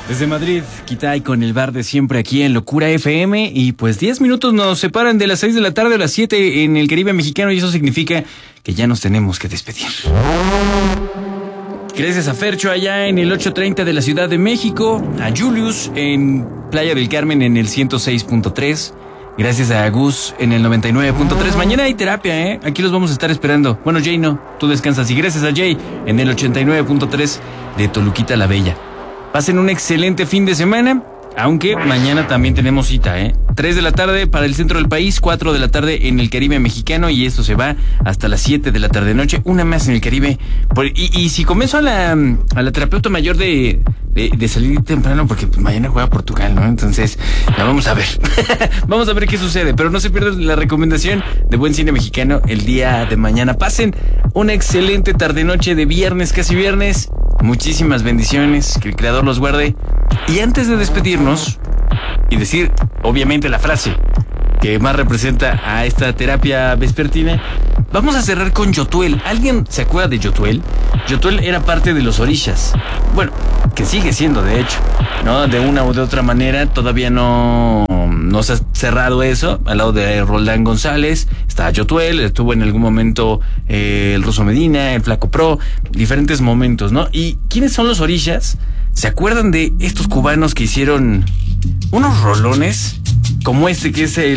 Desde Madrid, Kitay con el bar de siempre aquí en Locura FM. Y pues 10 minutos nos separan de las 6 de la tarde a las 7 en el Caribe mexicano. Y eso significa que ya nos tenemos que despedir. Gracias a Fercho allá en el 830 de la Ciudad de México. A Julius en Playa del Carmen en el 106.3. Gracias a Gus en el 99.3. Mañana hay terapia, ¿eh? Aquí los vamos a estar esperando. Bueno, Jay no, tú descansas. Y gracias a Jay en el 89.3 de Toluquita la Bella. Pasen un excelente fin de semana, aunque mañana también tenemos cita, 3 de la tarde para el centro del país, 4 de la tarde en el Caribe mexicano, y esto se va hasta las 7 de la tarde noche, una más en el Caribe. Y si convenzo a la terapeuta mayor de salir temprano, porque pues, mañana juega Portugal, ¿no? Entonces, la vamos a ver. Vamos a ver qué sucede, pero no se pierdan la recomendación de buen cine mexicano el día de mañana. Pasen una excelente tarde-noche de viernes, casi viernes. Muchísimas bendiciones, que el Creador los guarde. Y antes de despedirnos y decir, obviamente, la frase que más representa a esta terapia vespertina, vamos a cerrar con Yotuel. ¿Alguien se acuerda de Yotuel? Yotuel era parte de los Orishas. Bueno, que sigue siendo, de hecho, ¿no? De una u de otra manera, todavía no se ha cerrado eso. Al lado de Roldán González está Yotuel, estuvo en algún momento el Ruso Medina, el Flaco Pro, diferentes momentos, ¿no? ¿Y quiénes son los Orishas? ¿Se acuerdan de estos cubanos que hicieron unos rolones como este, que es el